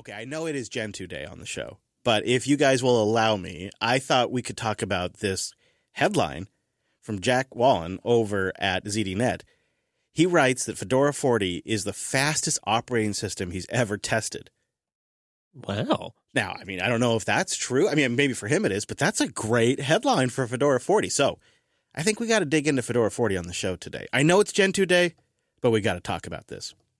Okay, I know it is Gentoo Day on the show, but if you guys will allow me, I thought we could talk about this headline from Jack Wallen over at ZDNet. He writes that Fedora 40 is the fastest operating system he's ever tested. Wow. Now, I mean, I don't know if that's true. I mean, maybe for him it is, but that's a great headline for Fedora 40. So I think we got to dig into Fedora 40 on the show today. I know it's Gentoo Day, but we got to talk about this.